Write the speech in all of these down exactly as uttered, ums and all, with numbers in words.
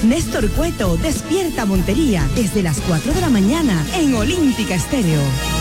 Néstor Cueto despierta Montería desde las cuatro de la mañana en Olímpica Estéreo.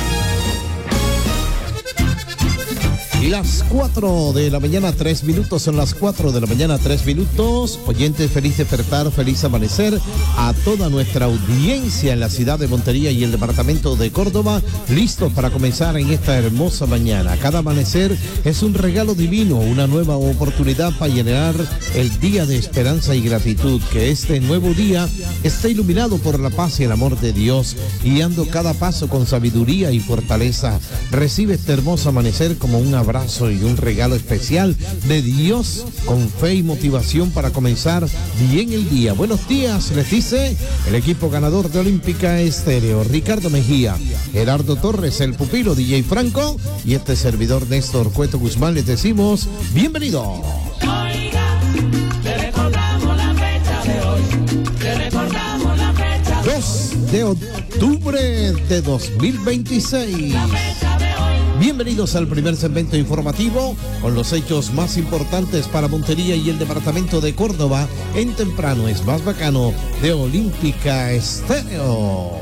Y las cuatro de la mañana, tres minutos, son las cuatro de la mañana, tres minutos. Oyentes, feliz despertar, feliz amanecer a toda nuestra audiencia en la ciudad de Montería y el departamento de Córdoba, listos para comenzar en esta hermosa mañana. Cada amanecer es un regalo divino, una nueva oportunidad para llenar el día de esperanza y gratitud. Que este nuevo día esté iluminado por la paz y el amor de Dios, guiando cada paso con sabiduría y fortaleza. Recibe este hermoso amanecer como un abrazo y un regalo especial de Dios, con fe y motivación para comenzar bien el día. Buenos días, les dice el equipo ganador de Olímpica Estéreo: Ricardo Mejía, Gerardo Torres, el pupilo D J Franco y este servidor Néstor Cueto Guzmán. Les decimos bienvenido. Oiga, le recordamos la fecha de hoy, le recordamos la fecha de dos de octubre de dos mil veintiséis. la fecha de hoy. Bienvenidos al primer segmento informativo con los hechos más importantes para Montería y el departamento de Córdoba en Temprano es Más Bacano de Olímpica Estéreo.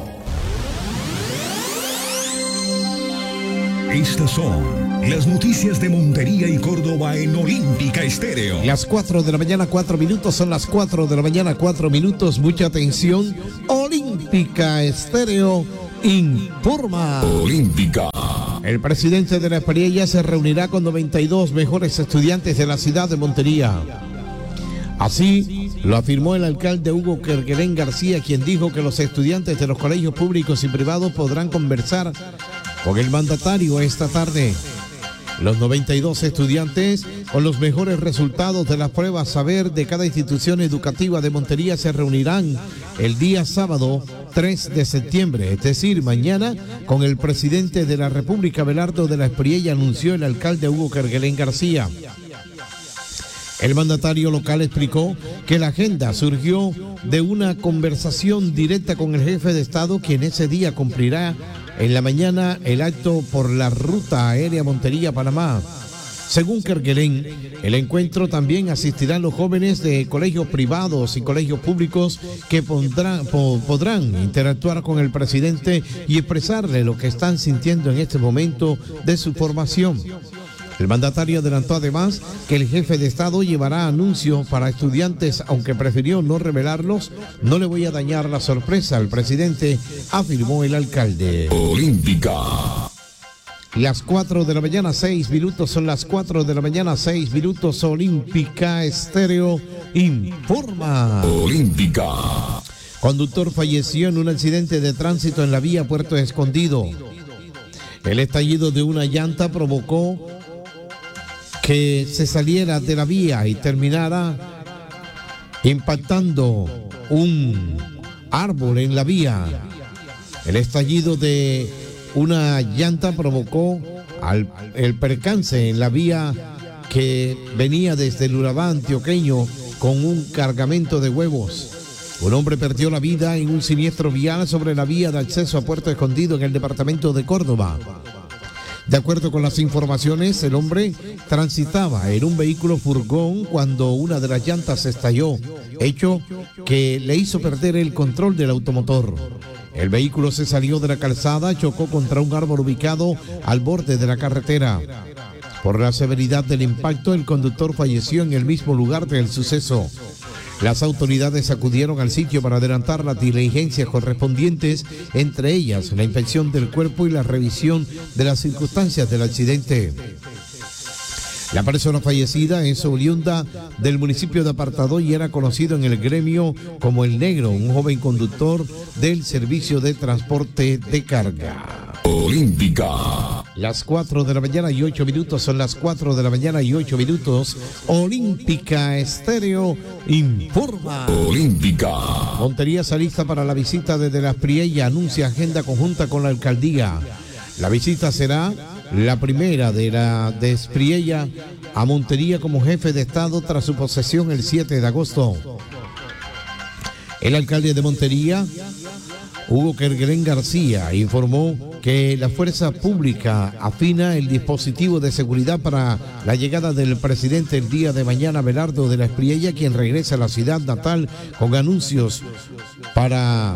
Estas son las noticias de Montería y Córdoba en Olímpica Estéreo. Las cuatro de la mañana, cuatro minutos, son las cuatro de la mañana, cuatro minutos. Mucha atención. Olímpica Estéreo informa. Olímpica. El presidente de la Espriella se reunirá con noventa y dos mejores estudiantes de la ciudad de Montería. Así lo afirmó el alcalde Hugo Kerguelen García, quien dijo que los estudiantes de los colegios públicos y privados podrán conversar con el mandatario esta tarde. Los noventa y dos estudiantes con los mejores resultados de las pruebas saber de cada institución educativa de Montería se reunirán el día sábado tres de septiembre, es decir, mañana, con el presidente de la República, Belardo de la Espriella, anunció el alcalde Hugo Kerguelen García. El mandatario local explicó que la agenda surgió de una conversación directa con el jefe de Estado, quien ese día cumplirá en la mañana el acto por la ruta aérea Montería-Panamá. Según Kerguelen, el encuentro también asistirán los jóvenes de colegios privados y colegios públicos que pondrán, po, podrán interactuar con el presidente y expresarle lo que están sintiendo en este momento de su formación. El mandatario adelantó además que el jefe de Estado llevará anuncios para estudiantes, aunque prefirió no revelarlos. No le voy a dañar la sorpresa al presidente, afirmó el alcalde. Olímpica. Las cuatro de la mañana, seis minutos, son las cuatro de la mañana, seis minutos. Olímpica Estéreo informa. Olímpica. Conductor falleció en un accidente de tránsito en la vía Puerto Escondido. El estallido de una llanta provocó que se saliera de la vía y terminara impactando un árbol en la vía. El estallido de una llanta provocó al, el percance en la vía que venía desde el Urabá antioqueño con un cargamento de huevos. Un hombre perdió la vida en un siniestro vial sobre la vía de acceso a Puerto Escondido en el departamento de Córdoba. De acuerdo con las informaciones, el hombre transitaba en un vehículo furgón cuando una de las llantas estalló, hecho que le hizo perder el control del automotor. El vehículo se salió de la calzada, chocó contra un árbol ubicado al borde de la carretera. Por la severidad del impacto, el conductor falleció en el mismo lugar del suceso. Las autoridades acudieron al sitio para adelantar las diligencias correspondientes, entre ellas la inspección del cuerpo y la revisión de las circunstancias del accidente. La persona fallecida es oriunda del municipio de Apartadó y era conocido en el gremio como El Negro, un joven conductor del servicio de transporte de carga. Olímpica. Las cuatro de la mañana y ocho minutos, son las cuatro de la mañana y ocho minutos. Olímpica Estéreo informa. Olímpica. Montería se alista para la visita desde la Espriella, anuncia agenda conjunta con la alcaldía. La visita será la primera de la de Espriella a Montería como jefe de Estado tras su posesión el siete de agosto. El alcalde de Montería Hugo Kerguelen García, informó que la fuerza pública afina el dispositivo de seguridad para la llegada del presidente el día de mañana, Abelardo de la Espriella, quien regresa a la ciudad natal con anuncios para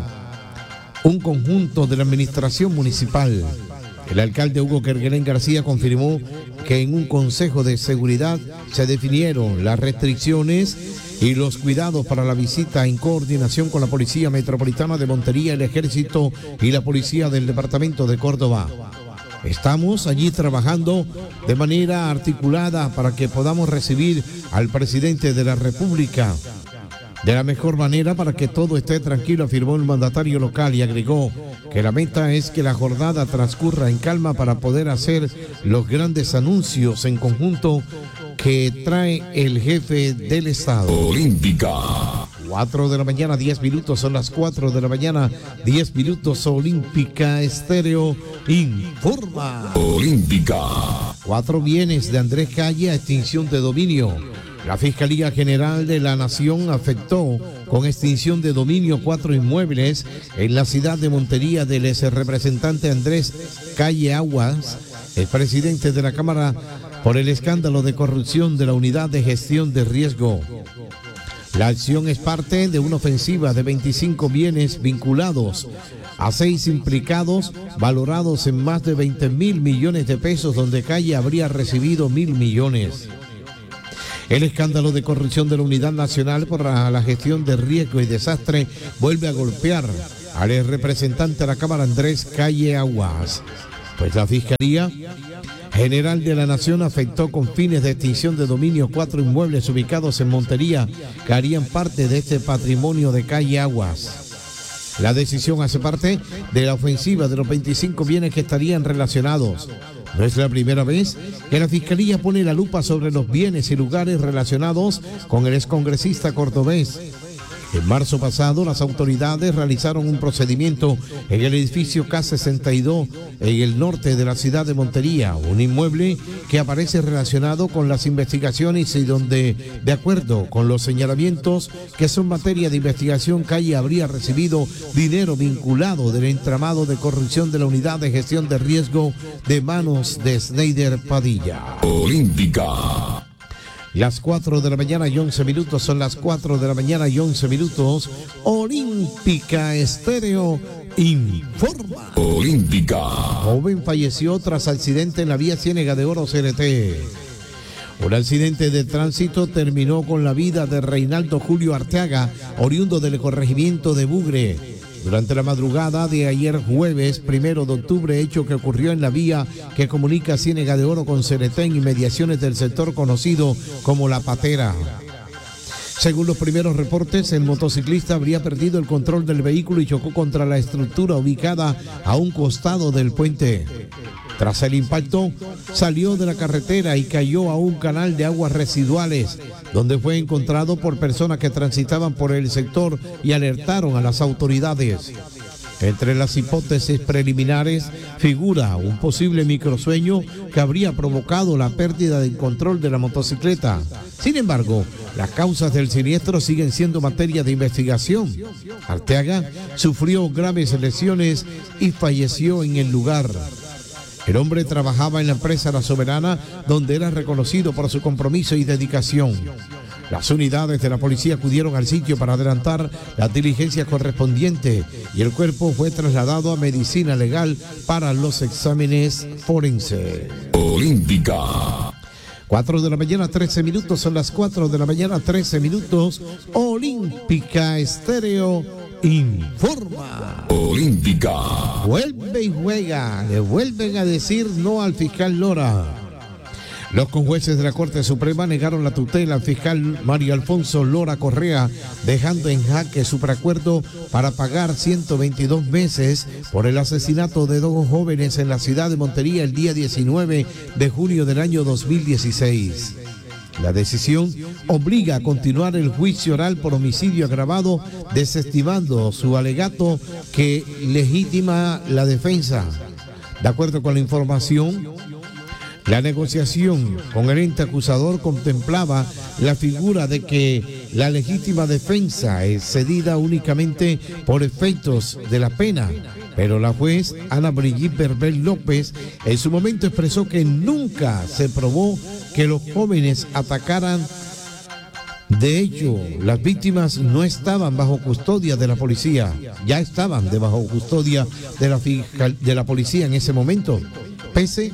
un conjunto de la administración municipal. El alcalde Hugo Kerguelen García confirmó que en un consejo de seguridad se definieron las restricciones y los cuidados para la visita en coordinación con la Policía Metropolitana de Montería, el Ejército y la Policía del Departamento de Córdoba. Estamos allí trabajando de manera articulada para que podamos recibir al presidente de la República de la mejor manera para que todo esté tranquilo, afirmó el mandatario local, y agregó que la meta es que la jornada transcurra en calma para poder hacer los grandes anuncios en conjunto que trae el jefe del Estado. Olímpica. cuatro de la mañana, diez minutos, son las cuatro de la mañana, diez minutos. Olímpica Estéreo informa. Olímpica. Cuatro bienes de Andrés Calle a extinción de dominio. La Fiscalía General de la Nación afectó con extinción de dominio cuatro inmuebles en la ciudad de Montería del ex representante Andrés Calle Aguas, el presidente de la Cámara, por el escándalo de corrupción de la Unidad de Gestión de Riesgo. La acción es parte de una ofensiva de veinticinco bienes vinculados a seis implicados valorados en más de veinte mil millones de pesos, donde Calle habría recibido mil millones. El escándalo de corrupción de la Unidad Nacional por la, la Gestión de Riesgo y Desastre vuelve a golpear al representante de la Cámara, Andrés Calle Aguas. Pues la Fiscalía General de la Nación afectó con fines de extinción de dominio cuatro inmuebles ubicados en Montería que harían parte de este patrimonio de Calle Aguas. La decisión hace parte de la ofensiva de los veinticinco bienes que estarían relacionados. No es la primera vez que la Fiscalía pone la lupa sobre los bienes y lugares relacionados con el excongresista cordobés. En marzo pasado, las autoridades realizaron un procedimiento en el edificio K sesenta y dos en el norte de la ciudad de Montería, un inmueble que aparece relacionado con las investigaciones y donde, de acuerdo con los señalamientos que son materia de investigación, Calle habría recibido dinero vinculado del entramado de corrupción de la Unidad de Gestión de Riesgo de manos de Sneider Padilla. Olímpica. Las cuatro de la mañana y once minutos, son las cuatro de la mañana y once minutos. Olímpica Estéreo informa. Olímpica. Joven falleció tras accidente en la vía Ciénega de Oro C N T. Un accidente de tránsito terminó con la vida de Reinaldo Julio Arteaga, oriundo del corregimiento de Bugre, durante la madrugada de ayer jueves primero de octubre, hecho que ocurrió en la vía que comunica Ciénega de Oro con Ceretén y mediaciones del sector conocido como La Patera. Según los primeros reportes, el motociclista habría perdido el control del vehículo y chocó contra la estructura ubicada a un costado del puente. Tras el impacto, salió de la carretera y cayó a un canal de aguas residuales, donde fue encontrado por personas que transitaban por el sector y alertaron a las autoridades. Entre las hipótesis preliminares figura un posible microsueño que habría provocado la pérdida del control de la motocicleta. Sin embargo, las causas del siniestro siguen siendo materia de investigación. Arteaga sufrió graves lesiones y falleció en el lugar. El hombre trabajaba en la empresa La Soberana, donde era reconocido por su compromiso y dedicación. Las unidades de la policía acudieron al sitio para adelantar la diligencia correspondiente y el cuerpo fue trasladado a medicina legal para los exámenes forenses. Olímpica. cuatro de la mañana, trece minutos, son las cuatro de la mañana, trece minutos. Olímpica Estéreo informa. Olímpica. Vuelve y juega, le vuelven a decir no al fiscal Lora. Los conjueces de la Corte Suprema negaron la tutela al fiscal Mario Alfonso Lora Correa, dejando en jaque su preacuerdo para pagar ciento veintidós meses por el asesinato de dos jóvenes en la ciudad de Montería el día diecinueve de junio del año dos mil dieciséis. La decisión obliga a continuar el juicio oral por homicidio agravado, desestimando su alegato que legitima la defensa. De acuerdo con la información La negociación con el ente acusador contemplaba la figura de que la legítima defensa es cedida únicamente por efectos de la pena, pero la juez Ana Brigitte Berbel López en su momento expresó que nunca se probó que los jóvenes atacaran. De hecho, las víctimas no estaban bajo custodia de la policía, ya estaban debajo custodia de la, fiscal, de la policía en ese momento, pese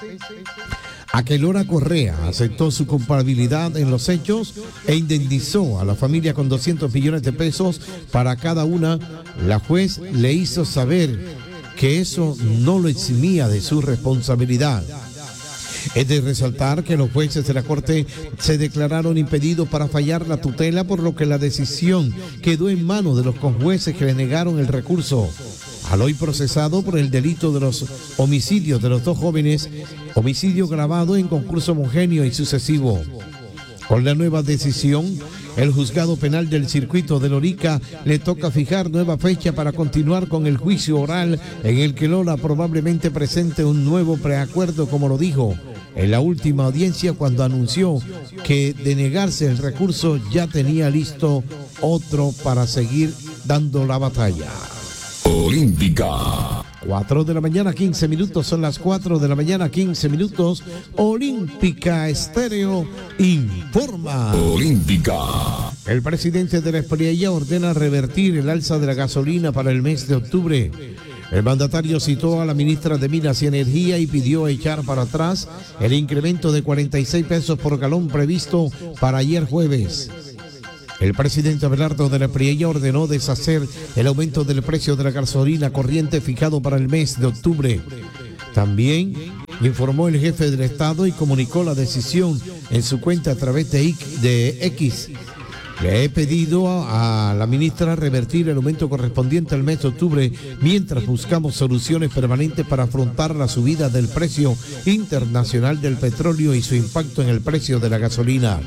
a que Lora Correa aceptó su culpabilidad en los hechos e indemnizó a la familia con doscientos millones de pesos para cada una. La juez le hizo saber que eso no lo eximía de su responsabilidad. Es de resaltar que los jueces de la Corte se declararon impedidos para fallar la tutela, por lo que la decisión quedó en manos de los conjueces que le negaron el recurso. Al hoy procesado por el delito de los homicidios de los dos jóvenes, homicidio grabado en concurso homogéneo y sucesivo. Con la nueva decisión, el juzgado penal del circuito de Lorica le toca fijar nueva fecha para continuar con el juicio oral, en el que Lola probablemente presente un nuevo preacuerdo, como lo dijo en la última audiencia cuando anunció que de negarse el recurso ya tenía listo otro para seguir dando la batalla. Olímpica. cuatro de la mañana, quince minutos, son las cuatro de la mañana, quince minutos. Olímpica Estéreo informa. Olímpica. El presidente de la Espriella ordena revertir el alza de la gasolina para el mes de octubre. El mandatario citó a la ministra de Minas y Energía y pidió echar para atrás el incremento de cuarenta y seis pesos por galón previsto para ayer jueves. El presidente Abelardo de la Espriella ordenó deshacer el aumento del precio de la gasolina corriente fijado para el mes de octubre. También informó el jefe del Estado y comunicó la decisión en su cuenta a través de, de X. Le he pedido a, a la ministra revertir el aumento correspondiente al mes de octubre mientras buscamos soluciones permanentes para afrontar la subida del precio internacional del petróleo y su impacto en el precio de la gasolina.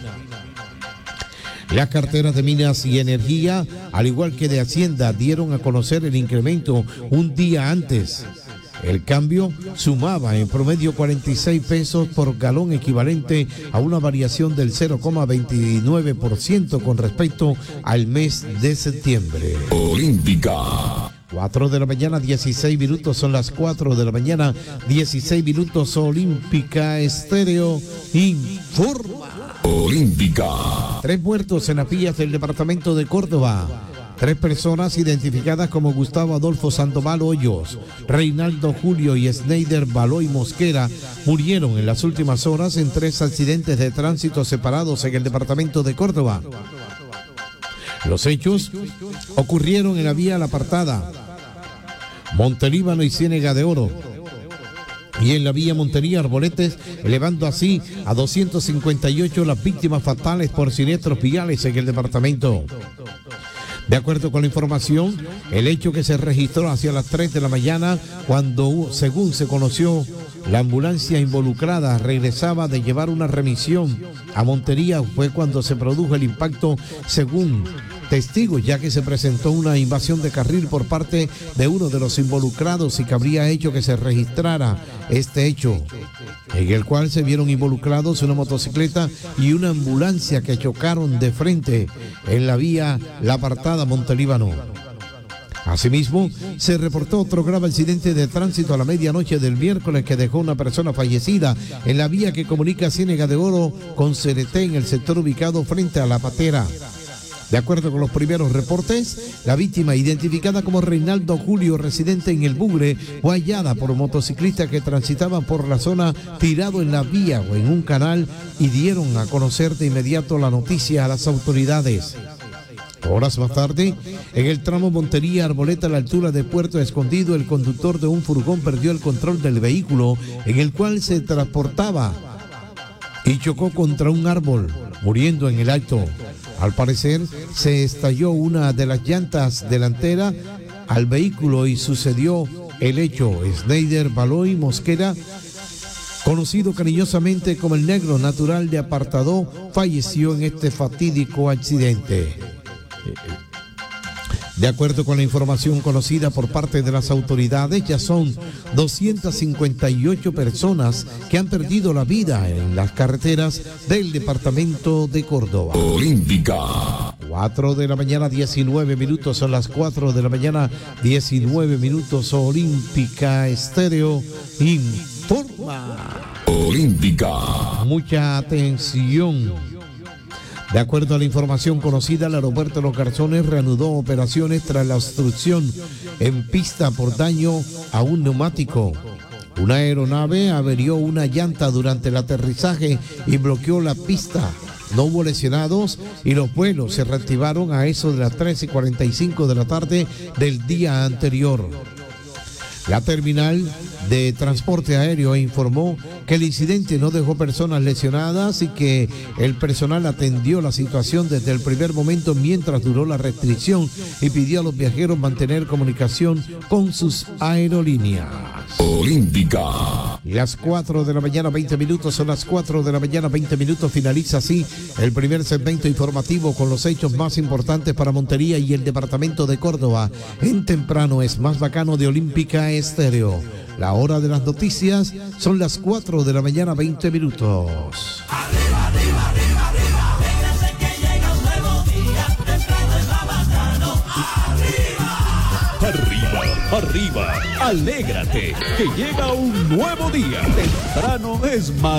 Las carteras de Minas y Energía, al igual que de Hacienda, dieron a conocer el incremento un día antes. El cambio sumaba en promedio cuarenta y seis pesos por galón, equivalente a una variación del cero coma veintinueve por ciento con respecto al mes de septiembre. Olímpica. cuatro de la mañana, dieciséis minutos, son las cuatro de la mañana, dieciséis minutos. Olímpica Estéreo informa. Olímpica. Tres muertos en las vías del departamento de Córdoba. Tres personas identificadas como Gustavo Adolfo Sandoval Hoyos, Reinaldo Julio y Sneider Baloy Mosquera murieron en las últimas horas en tres accidentes de tránsito separados en el departamento de Córdoba. Los hechos ocurrieron en la vía La Apartada, Montelíbano y Ciénega de Oro, y en la vía Montería Arboletes, elevando así a doscientas cincuenta y ocho las víctimas fatales por siniestros viales en el departamento. De acuerdo con la información, el hecho que se registró hacia las tres de la mañana, cuando, según se conoció, la ambulancia involucrada regresaba de llevar una remisión a Montería, fue cuando se produjo el impacto, según testigos, ya que se presentó una invasión de carril por parte de uno de los involucrados y que habría hecho que se registrara este hecho, en el cual se vieron involucrados una motocicleta y una ambulancia que chocaron de frente en la vía La Apartada Montelíbano. Asimismo, se reportó otro grave accidente de tránsito a la medianoche del miércoles que dejó una persona fallecida en la vía que comunica Ciénega de Oro con Cereté en el sector ubicado frente a La Patera. De acuerdo con los primeros reportes, la víctima, identificada como Reinaldo Julio, residente en El Bugre, fue hallada por motociclistas que transitaban por la zona tirado en la vía o en un canal y dieron a conocer de inmediato la noticia a las autoridades. Horas más tarde, en el tramo Montería Arboleta a la altura de Puerto Escondido, el conductor de un furgón perdió el control del vehículo en el cual se transportaba y chocó contra un árbol, muriendo en el acto. Al parecer, se estalló una de las llantas delanteras al vehículo y sucedió el hecho. Sneider Baloy Mosquera, conocido cariñosamente como el Negro, natural de Apartadó, falleció en este fatídico accidente. De acuerdo con la información conocida por parte de las autoridades, ya son doscientas cincuenta y ocho personas que han perdido la vida en las carreteras del departamento de Córdoba. Olímpica. cuatro de la mañana, diecinueve minutos, son las cuatro de la mañana, diecinueve minutos. Olímpica Estéreo informa. Olímpica. Mucha atención. De acuerdo a la información conocida, el aeropuerto Los Garzones reanudó operaciones tras la obstrucción en pista por daño a un neumático. Una aeronave averió una llanta durante el aterrizaje y bloqueó la pista. No hubo lesionados y los vuelos se reactivaron a eso de las trece y cuarenta y cinco de la tarde del día anterior. La terminal de transporte aéreo informó que el incidente no dejó personas lesionadas y que el personal atendió la situación desde el primer momento mientras duró la restricción y pidió a los viajeros mantener comunicación con sus aerolíneas. Olímpica. Las cuatro de la mañana, veinte minutos, son las cuatro de la mañana, veinte minutos. Finaliza así el primer segmento informativo con los hechos más importantes para Montería y el departamento de Córdoba. En Temprano es más bacano de Olímpica Estéreo. La hora de las noticias son las cuatro de la mañana, veinte minutos. Arriba, arriba, arriba, arriba. Véngase que llega un nuevo día. Temprano es más bacano. Arriba. Arriba, arriba, alégrate, que llega un nuevo día. Temprano es más